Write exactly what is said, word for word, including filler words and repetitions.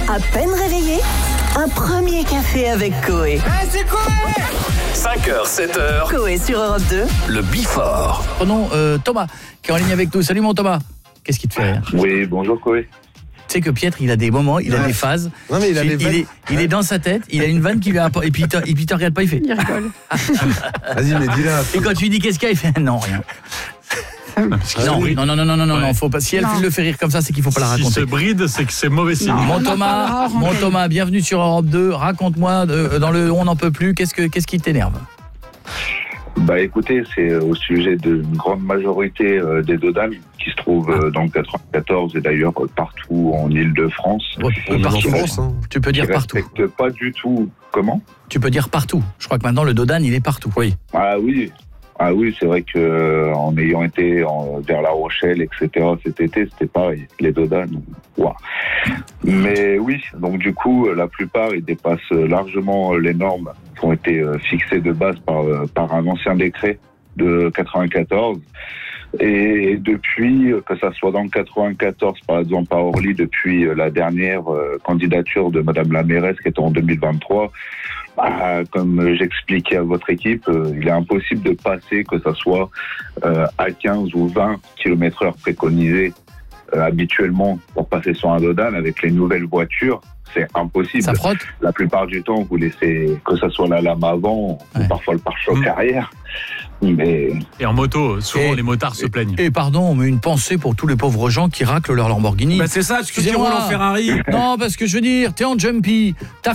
À peine réveillé, un premier café avec Coé. Ah, c'est Coé! cinq heures, sept heures. Coé sur Europe deux. Le Before. Prenons euh, Thomas, qui est en ligne avec nous. Salut mon Thomas. Qu'est-ce qui te fait rire? Oui, bonjour Coé. Tu sais que Pietre, il a des moments, il a Ouais. des phases. Non, mais il a il, des il vannes. est, il est dans sa tête, il a une vanne qui lui a et puis il te, et puis il te regarde pas, il fait. Il rigole. Vas-y, mais dis-la. Et quand tu lui dis qu'est-ce qu'il y a, il fait non, rien. Non, oui. non, non, non, non, non, non, Ouais. non, faut pas. Si elle Non. le fait rire comme ça, c'est qu'il faut pas la S'il raconter. se bride, c'est que c'est mauvais signe. Non. Mon On en Thomas, parlera hors mon antenne. Thomas, bienvenue sur Europe deux. Raconte-moi euh, dans le On n'en peut plus. Qu'est-ce que qu'est-ce qui t'énerve? Bah écoutez, c'est au sujet d'une grande majorité euh, des dodanes qui se trouvent euh, dans le quatre-vingt-quatorze et d'ailleurs euh, partout en Île-de-France. Ouais, Même en partout. France, hein. Tu peux Qui dire partout. respectent pas du tout. Comment? Tu peux dire partout. Je crois que maintenant le Dodan, il est partout. Oui. Ah oui. Ah oui, c'est vrai que euh, en ayant été en, vers La Rochelle, et cetera cet été, c'était pareil. Les dodanes, waouh. Mais oui, donc du coup, la plupart, ils dépassent largement les normes qui ont été euh, fixées de base par, euh, par un ancien décret de quatre-vingt-quatorze. Et depuis, euh, que ça soit dans le quatre-vingt-quatorze, par exemple à Orly, depuis euh, la dernière euh, candidature de Madame la mairesse qui était en deux mille vingt-trois, bah, comme j'expliquais à votre équipe, euh, il est impossible de passer, que ça soit euh, à quinze ou vingt kilomètres heure préconisés euh, habituellement pour passer sur un dodan avec les nouvelles voitures. C'est impossible. Ça frotte. La plupart du temps, vous laissez que ça soit la lame avant Ouais. ou parfois le pare-choc Mmh. arrière. Mais Et en moto, souvent Et- les motards se plaignent. Et pardon, mais une pensée pour tous les pauvres gens qui raclent leur Lamborghini. Bah, c'est ça, tu Excusez-moi. roules en Ferrari. Non, parce que je veux dire, t'es en jumpy, t'as